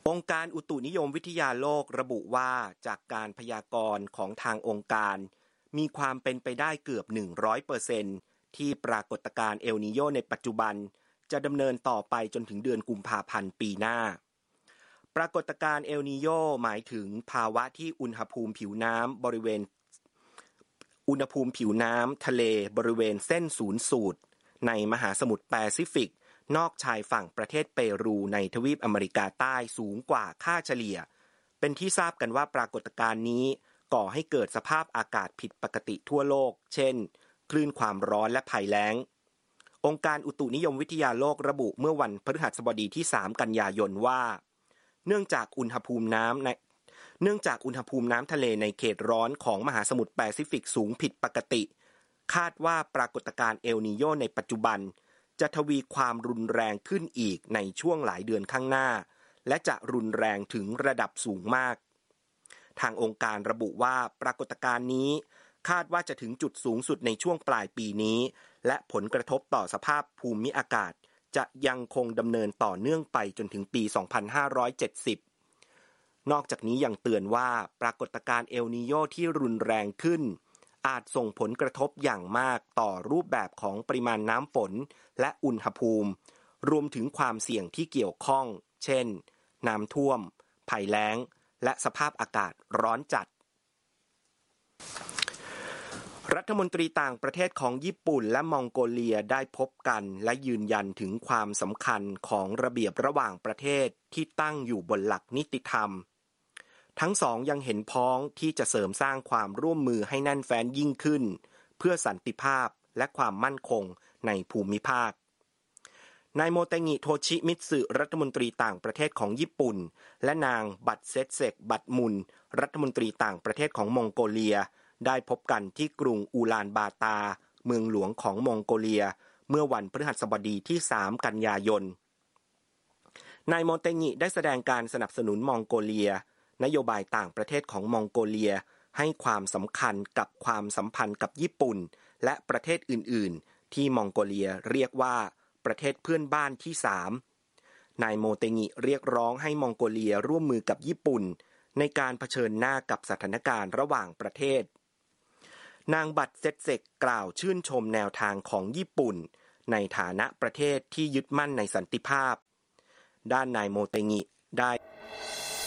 องค์การอุตุนิยมวิทยาโลกระบุว่าจากการพยากรณ์ของทางองค์การมีความเป็นไปได้เกือบ 100% ที่ปรากฏการณ์เอลนีโญในปัจจุบันจะดำเนินต่อไปจนถึงเดือนกุมภาพันธ์ปีหน้าปรากฏการณ์เอลนีโญหมายถึงภาวะที่อุณหภูมิผิวน้ำทะเลบริเวณเส้นศูนย์สูตรในมหาสมุทรแปซิฟิกนอกชายฝั่งประเทศเปรูในทวีปอเมริกาใต้สูงกว่าค่าเฉลี่ยเป็นที่ทราบกันว่าปรากฏการณ์นี้ก่อให้เกิดสภาพอากาศผิดปกติทั่วโลกเช่นคลื่นความร้อนและภัยแล้งองค์การอุตุนิยมวิทยาโลกระบุเมื่อวันพฤหัสบดีที่3กันยายนว่าเนื่องจากอุณหภูมิน้ำทะเลในเขตร้อนของมหาสมุทรแปซิฟิกสูงผิดปกติคาดว่าปรากฏการณ์เอลนีโญในปัจจุบันจะทวีความรุนแรงขึ้นอีกในช่วงหลายเดือนข้างหน้าและจะรุนแรงถึงระดับสูงมากทางองค์การระบุว่าปรากฏการณ์นี้คาดว่าจะถึงจุดสูงสุดในช่วงปลายปีนี้และผลกระทบต่อสภาพภูมิอากาศจะยังคงดำเนินต่อเนื่องไปจนถึงปี 2570 นอกจากนี้ยังเตือนว่าปรากฏการณ์เอลนีโญที่รุนแรงขึ้นอาจส่งผลกระทบอย่างมากต่อรูปแบบของปริมาณน้ำฝนและอุณหภูมิรวมถึงความเสี่ยงที่เกี่ยวข้องเช่นน้ำท่วมภัยแล้งและสภาพอากาศร้อนจัดรัฐมนตรีต่างประเทศของญี่ปุ่นและมองโกเลียได้พบกันและยืนยันถึงความสำคัญของระเบียบระหว่างประเทศที่ตั้งอยู่บนหลักนิติธรรมทั้งสองยังเห็นพ้องที่จะเสริมสร้างความร่วมมือให้แน่นแฟ้นยิ่งขึ้นเพื่อสันติภาพและความมั่นคงในภูมิภาคนายโมเตงิโทชิมิตสึรัฐมนตรีต่างประเทศของญี่ปุ่นและนางบัตเซตเซกบัตมุนรัฐมนตรีต่างประเทศของมองโกเลียได้พบกันที่กรุงอูลานบาตาเมืองหลวงของมองโกเลียเมื่อวันพฤหัสบดีที่3กันยายนนายโมเตงิได้แสดงการสนับสนุนมองโกเลียนโยบายต่างประเทศของมองโกเลียให้ความสำคัญกับความสัมพันธ์กับญี่ปุ่นและประเทศอื่นๆที่มองโกเลียเรียกว่าประเทศเพื่อนบ้านที่3นายโมเตงิเรียกร้องให้มองโกเลียร่วมมือกับญี่ปุ่นในการเผชิญหน้ากับสถานการณ์ระหว่างประเทศนางบัตเซตเซกกล่าวชื่นชมแนวทางของญี่ปุ่นในฐานะประเทศที่ยึดมั่นในสันติภาพด้านนายโมเตงิได้